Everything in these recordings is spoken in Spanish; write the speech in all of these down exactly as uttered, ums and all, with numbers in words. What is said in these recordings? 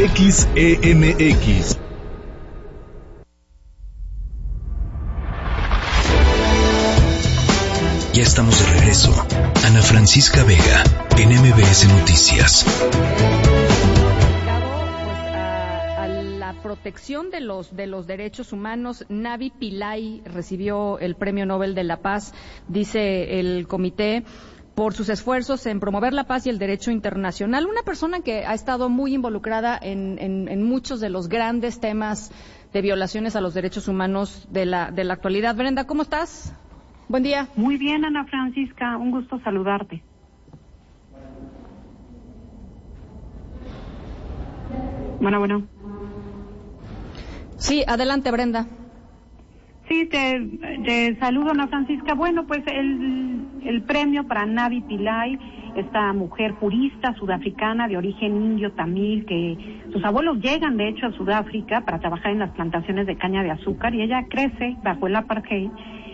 X E M X. Ya estamos de regreso. Ana Francisca Vega, en M B S Noticias. Protección de los de los derechos humanos, Navi Pillay recibió el Premio Nobel de la Paz, dice el comité, por sus esfuerzos en promover la paz y el derecho internacional. Una persona que ha estado muy involucrada en, en, en muchos de los grandes temas de violaciones a los derechos humanos de la de la actualidad. Brenda, ¿cómo estás? Buen día. Muy bien, Ana Francisca, un gusto saludarte. Bueno, bueno. Sí, adelante, Brenda. Sí, te, te saludo, Ana Francisca. Bueno, pues el, el premio para Navi Pillay, esta mujer jurista sudafricana de origen indio tamil, que sus abuelos llegan de hecho a Sudáfrica para trabajar en las plantaciones de caña de azúcar, y ella crece bajo el apartheid,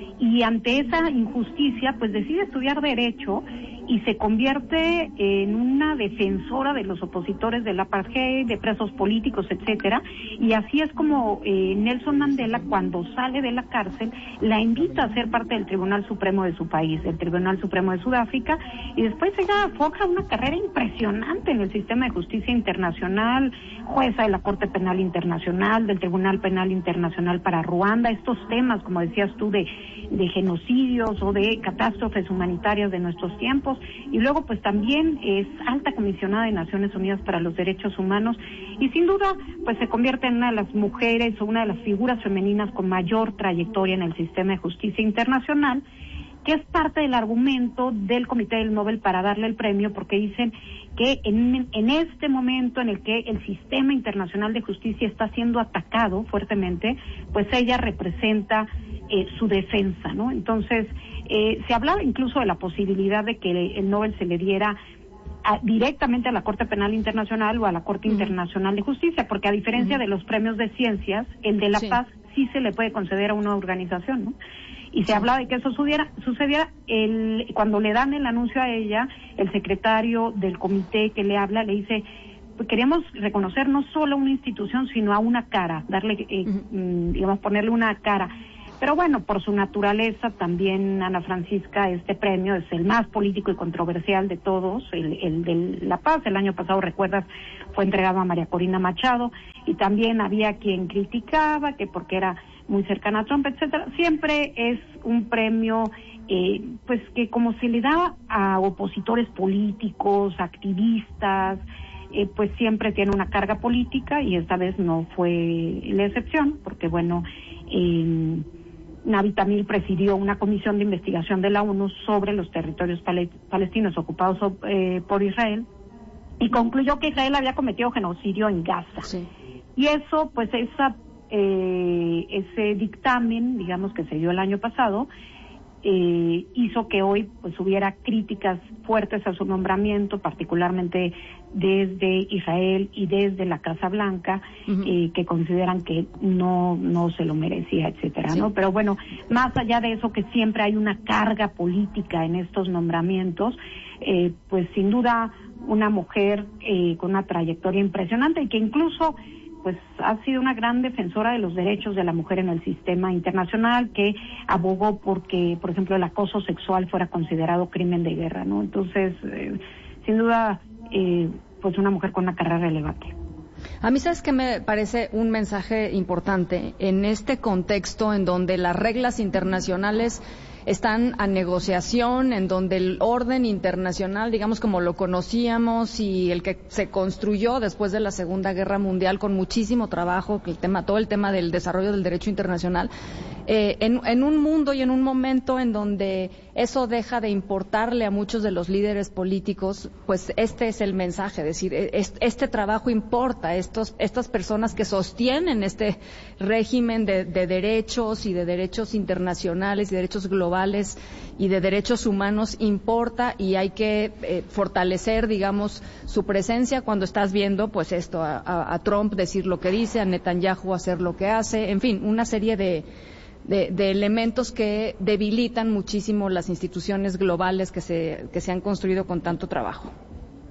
y ante esa injusticia pues decide estudiar Derecho y se convierte en una defensora de los opositores del apartheid, de presos políticos, etcétera, y así es como eh, Nelson Mandela, cuando sale de la cárcel, la invita a ser parte del Tribunal Supremo de su país, el Tribunal Supremo de Sudáfrica, y después ella forja una carrera impresionante en el sistema de justicia internacional, jueza de la Corte Penal Internacional, del Tribunal Penal Internacional para Ruanda, estos temas, como decías tú, de de genocidios o de catástrofes humanitarias de nuestros tiempos, y luego pues también es alta comisionada de Naciones Unidas para los Derechos Humanos, y sin duda pues se convierte en una de las mujeres o una de las figuras femeninas con mayor trayectoria en el sistema de justicia internacional, que es parte del argumento del Comité del Nobel para darle el premio, porque dicen que en, en este momento en el que el sistema internacional de justicia está siendo atacado fuertemente, pues ella representa eh, su defensa, ¿no? Entonces, eh, se hablaba incluso de la posibilidad de que el Nobel se le diera a, directamente a la Corte Penal Internacional o a la Corte uh-huh. Internacional de Justicia, porque a diferencia uh-huh. de los premios de ciencias, el de la sí. paz sí se le puede conceder a una organización, ¿no? Y se hablaba de que eso sucediera, sucediera el, cuando le dan el anuncio a ella, el secretario del comité que le habla le dice, pues queríamos reconocer no solo a una institución, sino a una cara, darle, eh, uh-huh. digamos, ponerle una cara. Pero bueno, por su naturaleza también, Ana Francisca, este premio es el más político y controversial de todos, el, el de La Paz. El año pasado, recuerdas, fue entregado a María Corina Machado, y también había quien criticaba que porque era muy cercana a Trump, etcétera. Siempre es un premio, eh, pues que como se le da a opositores políticos, activistas, eh, pues siempre tiene una carga política, y esta vez no fue la excepción, porque bueno, eh, Navi Pillay presidió una comisión de investigación de la ONU sobre los territorios pale- palestinos ocupados eh, por Israel, y concluyó que Israel había cometido genocidio en Gaza. Sí. Y eso, pues esa Eh, ese dictamen, digamos, que se dio el año pasado, eh, hizo que hoy pues hubiera críticas fuertes a su nombramiento, particularmente desde Israel y desde la Casa Blanca, uh-huh. eh, que consideran que no no se lo merecía, etcétera, sí. ¿no? Pero bueno, más allá de eso, que siempre hay una carga política en estos nombramientos, eh, pues sin duda una mujer eh, con una trayectoria impresionante, y que incluso pues ha sido una gran defensora de los derechos de la mujer en el sistema internacional, que abogó porque, por ejemplo, el acoso sexual fuera considerado crimen de guerra, ¿no? Entonces, eh, sin duda, eh, pues una mujer con una carrera relevante. A mí, ¿sabes qué me parece un mensaje importante en este contexto en donde las reglas internacionales están a negociación, en donde el orden internacional, digamos como lo conocíamos y el que se construyó después de la Segunda Guerra Mundial con muchísimo trabajo, el tema, todo el tema del desarrollo del derecho internacional, eh, en, en un mundo y en un momento en donde eso deja de importarle a muchos de los líderes políticos, pues este es el mensaje, es decir, este, este trabajo importa, estos, estas personas que sostienen este régimen de, de derechos y de derechos internacionales y derechos globales y de derechos humanos importa, y hay que eh, fortalecer, digamos, su presencia cuando estás viendo, pues esto, a, a, a Trump decir lo que dice, a Netanyahu hacer lo que hace, en fin, una serie de, de, de elementos que debilitan muchísimo las instituciones globales que se, que se han construido con tanto trabajo.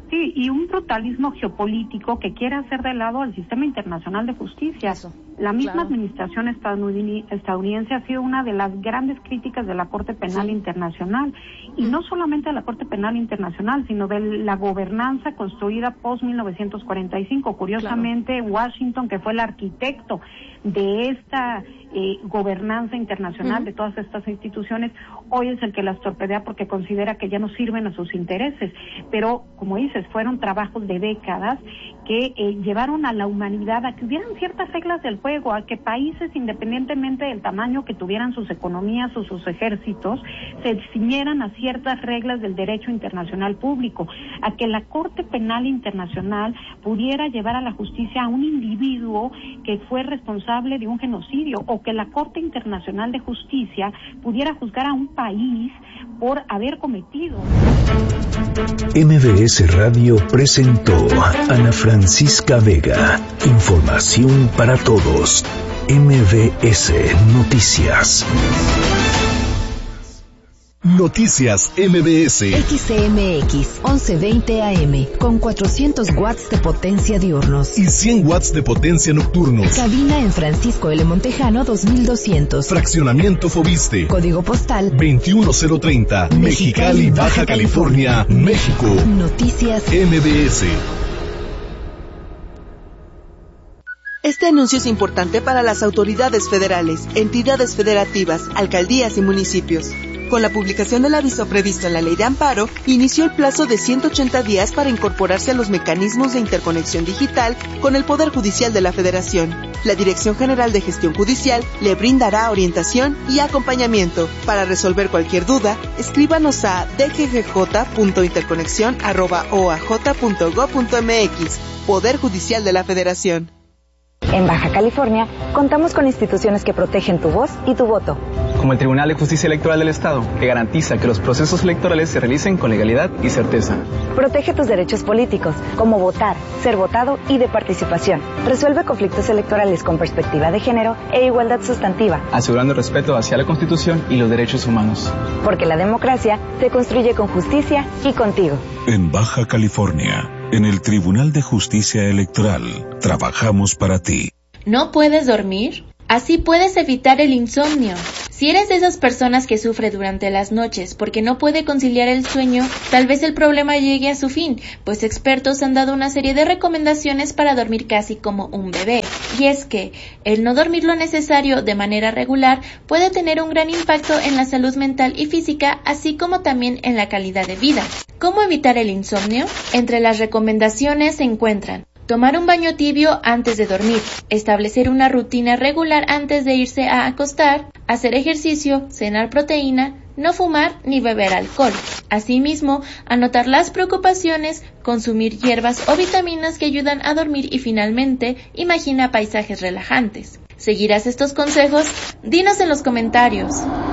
Sí, y un brutalismo geopolítico que quiere hacer de lado al sistema internacional de justicia. Eso, la misma claro. administración estadounidense ha sido una de las grandes críticas de la Corte Penal sí. Internacional, y no solamente de la Corte Penal Internacional, sino de la gobernanza construida post mil novecientos cuarenta y cinco. Curiosamente, claro. Washington, que fue el arquitecto de esta eh, gobernanza internacional, uh-huh. de todas estas instituciones, hoy es el que las torpedea porque considera que ya no sirven a sus intereses. Pero, como dices, fueron trabajos de décadas que eh, llevaron a la humanidad a que hubieran ciertas reglas del juego, a que países, independientemente del tamaño que tuvieran sus economías o sus ejércitos, se ciñeran a ciertas reglas del derecho internacional público, a que la Corte Penal Internacional pudiera llevar a la justicia a un individuo que fue responsable de un genocidio, o que la Corte Internacional de Justicia pudiera juzgar a un país por haber cometido. M V S Radio presentó a Ana Francisca Vega. Información para todos. M V S Noticias. Noticias M V S. X M X once veinte A M con cuatrocientos watts de potencia diurnos y cien watts de potencia nocturnos. Cabina en Francisco L. Montejano dos mil doscientos. Fraccionamiento Fobiste. Código postal veintiuno cero treinta. Mexicali, Baja California, México. Noticias M V S. Este anuncio es importante para las autoridades federales, entidades federativas, alcaldías y municipios. Con la publicación del aviso previsto en la Ley de Amparo, inició el plazo de ciento ochenta días para incorporarse a los mecanismos de interconexión digital con el Poder Judicial de la Federación. La Dirección General de Gestión Judicial le brindará orientación y acompañamiento. Para resolver cualquier duda, escríbanos a d g g j punto interconexión arroba o a j punto gob punto m x. Poder Judicial de la Federación. En Baja California, contamos con instituciones que protegen tu voz y tu voto. Como el Tribunal de Justicia Electoral del Estado, que garantiza que los procesos electorales se realicen con legalidad y certeza. Protege tus derechos políticos, como votar, ser votado y de participación. Resuelve conflictos electorales con perspectiva de género e igualdad sustantiva. Asegurando el respeto hacia la Constitución y los derechos humanos. Porque la democracia se construye con justicia y contigo. En Baja California, en el Tribunal de Justicia Electoral, trabajamos para ti. ¿No puedes dormir? Así puedes evitar el insomnio. Si eres de esas personas que sufre durante las noches porque no puede conciliar el sueño, tal vez el problema llegue a su fin, pues expertos han dado una serie de recomendaciones para dormir casi como un bebé. Y es que el no dormir lo necesario de manera regular puede tener un gran impacto en la salud mental y física, así como también en la calidad de vida. ¿Cómo evitar el insomnio? Entre las recomendaciones se encuentran: tomar un baño tibio antes de dormir, establecer una rutina regular antes de irse a acostar, hacer ejercicio, cenar proteína, no fumar ni beber alcohol. Asimismo, anotar las preocupaciones, consumir hierbas o vitaminas que ayudan a dormir y finalmente, imagina paisajes relajantes. ¿Seguirás estos consejos? Dinos en los comentarios.